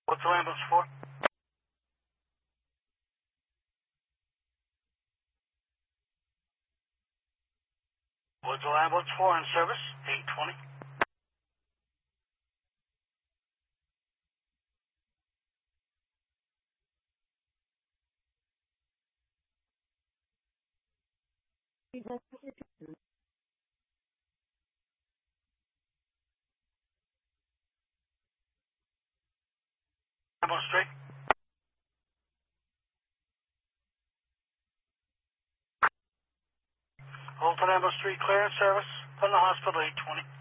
What's the ambulance for? What's the ambulance for in service? 820. Ambulance 3. Holton ambulance 3 clear in service from the hospital 820.